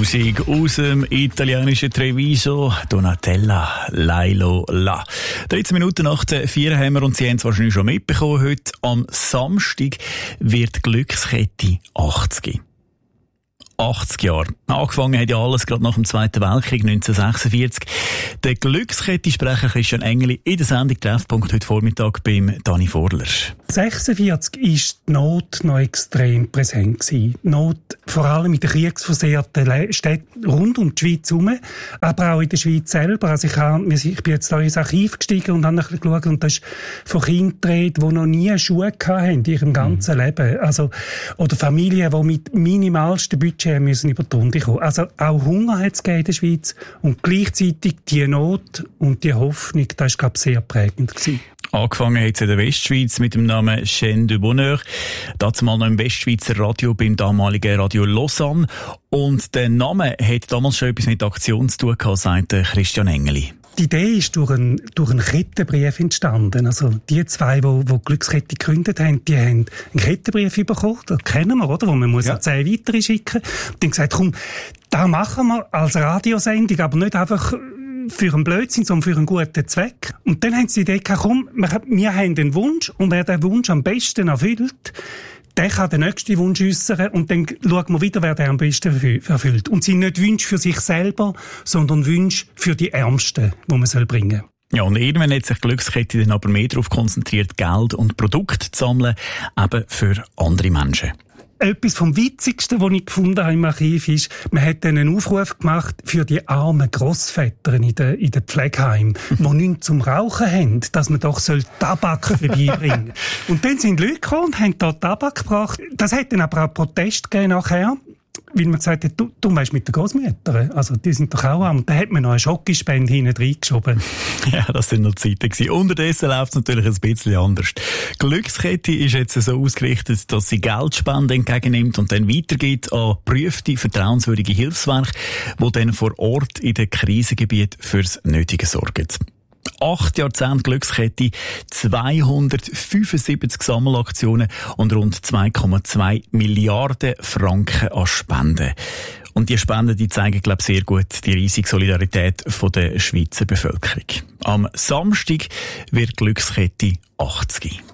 Musik aus dem italienischen Treviso, Donatella, Lailo La. 13 Minuten nach der 4 haben wir, und Sie haben es wahrscheinlich schon mitbekommen, heute am Samstag wird die Glückskette 80. 80 Jahre. Angefangen hat ja alles gerade nach dem Zweiten Weltkrieg 1946. Der Glückskette-Sprecher Christian Engeli in der Sendung Treffpunkt heute Vormittag beim Dani Vorler. 1946 ist die Not noch extrem präsent gewesen. Die Not vor allem in den kriegsversehrten Städten rund um die Schweiz herum, aber auch in der Schweiz selber. Also ich bin jetzt da ins Archiv gestiegen und habe ein bisschen geschaut, und das ist von Kindern die Rede, die noch nie Schuhe hatten in ihrem ganzen Leben. Also, oder Familien, die mit minimalstem Budget müssen über die Runde kommen. Also auch Hunger hat es in der Schweiz, und gleichzeitig die Not und die Hoffnung, das ist, glaube ich, sehr prägend gewesen. Angefangen hat es in der Westschweiz mit dem Namen Chaîne de Bonheur. Dazu mal noch im Westschweizer Radio beim damaligen Radio Lausanne. Und der Name hat damals schon etwas mit Aktion zu tun gehabt, sagt Christian Engeli. Die Idee ist durch einen Kettenbrief entstanden. Also die zwei, die Glückskette gegründet haben, die haben einen Kettenbrief bekommen, das kennen wir, oder? Wo man muss 10 weitere schicken. Und dann gesagt, komm, da machen wir als Radiosendung, aber nicht einfach für einen Blödsinn, sondern für einen guten Zweck. Und dann haben sie die Idee gehabt, komm, wir haben einen Wunsch, und wer den Wunsch am besten erfüllt, der kann den nächsten Wunsch äußern, und dann schauen wir wieder, wer den am besten erfüllt. Und sind nicht Wünsche für sich selber, sondern Wünsche für die Ärmsten, die man bringen soll. Ja, und irgendwann hat sich Glückskette dann aber mehr darauf konzentriert, Geld und Produkte zu sammeln, eben für andere Menschen. Etwas vom Witzigsten, was ich gefunden habe im Archiv, ist, man hat dann einen Aufruf gemacht für die armen Grossväter in den Pflegeheimen, die nichts zum Rauchen haben, dass man doch Tabak vorbeibringen soll. Und dann sind Leute gekommen und haben da Tabak gebracht. Das hat dann aber auch Protest gegeben nachher, weil man gesagt hat, du weißt, mit den Grossmüttern, also die sind doch auch arm. Und da hat man noch eine Schokispende hinten reingeschoben. Ja, das sind noch Zeiten gewesen. Unterdessen läuft es natürlich ein bisschen anders. Die Glückskette ist jetzt so ausgerichtet, dass sie Geldspenden entgegennimmt und dann weitergeht an geprüfte, vertrauenswürdige Hilfswerke, die dann vor Ort in den Krisengebieten fürs Nötige sorgen. 8 Jahrzehnte Glückskette, 275 Sammelaktionen und rund 2,2 Milliarden Franken an Spenden. Und die Spenden, die zeigen, glaube ich, sehr gut die riesige Solidarität von der Schweizer Bevölkerung. Am Samstag wird Glückskette 80.